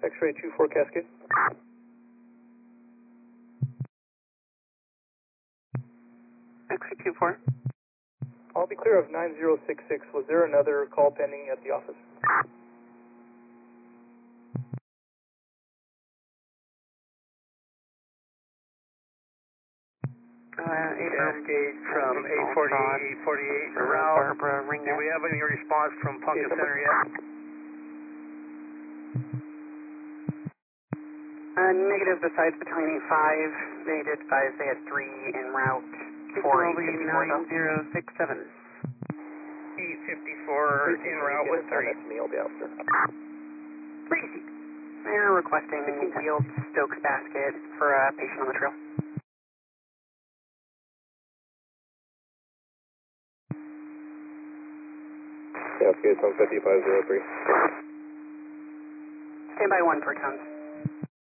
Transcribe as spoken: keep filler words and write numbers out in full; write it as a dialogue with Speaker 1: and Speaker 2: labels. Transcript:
Speaker 1: X-ray two four Cascade.
Speaker 2: X-ray two four.
Speaker 1: I'll be clear of nine zero six six. Was there another call pending at the office?
Speaker 2: Uh,
Speaker 3: Cascade from eight forty-eight, eight forty-eight around.
Speaker 2: Barbara
Speaker 3: Do
Speaker 2: Ringnet.
Speaker 3: we have any response from Pumpkin
Speaker 1: Yes,
Speaker 3: Center yet?
Speaker 2: Uh, negative besides Battalion eight five. They did advise they had three en route for eight fifty-four.
Speaker 4: nine zero six seven.
Speaker 3: eight fifty-four en route with three.
Speaker 1: That's me, I'll be out there.
Speaker 2: Crazy. They're requesting wheeled Stokes basket for a patient on the trail.
Speaker 1: Cascade one fifty-five oh three.
Speaker 2: Stand by one for tons.